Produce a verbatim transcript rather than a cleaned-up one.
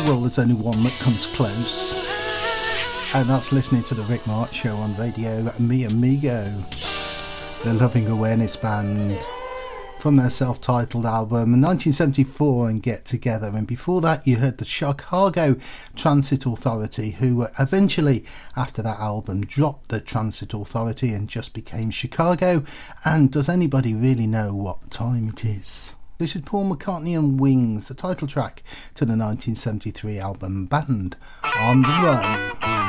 Well, there's only one that comes close, and that's listening to the Rick March Show on radio. Mi Amigo, the Loving Awareness Band, from their self-titled album nineteen seventy-four and Get Together. And before that you heard the Chicago Transit Authority, who eventually after that album dropped the Transit Authority and just became Chicago. And does anybody really know what time it is? This is Paul McCartney and Wings, the title track to the nineteen seventy-three album Band on the Run.